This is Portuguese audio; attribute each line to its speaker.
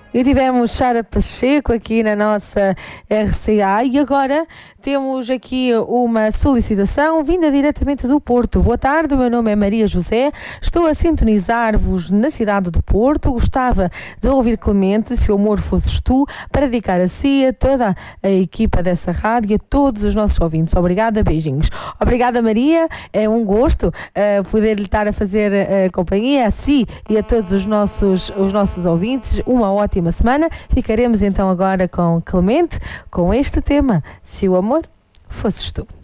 Speaker 1: E tivemos Sara Pacheco aqui na nossa RCA e agora temos aqui uma solicitação vinda diretamente do Porto. Boa tarde, meu nome é Maria José, estou a sintonizar-vos na cidade do Porto. Gostava de ouvir Clemente, Se o Amor Fosses Tu, para dedicar a si, a toda a equipa dessa rádio e a todos os nossos ouvintes. Obrigada, beijinhos. Obrigada, Maria, é um gosto poder lhe estar a fazer companhia a si e a todos os nossos ouvintes. Uma ótima semana. Ficaremos então agora com Clemente, com este tema, Se o Amor Fosses Tu.